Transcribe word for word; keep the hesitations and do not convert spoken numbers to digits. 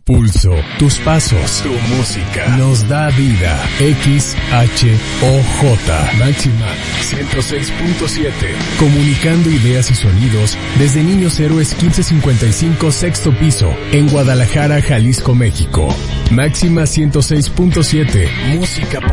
pulso, tus pasos, tu música, nos da vida. X H O J, Máxima ciento seis punto siete, comunicando ideas y sonidos desde Niños Héroes quince cincuenta y cinco, sexto piso, en Guadalajara, Jalisco, México. Máxima ciento seis punto siete, música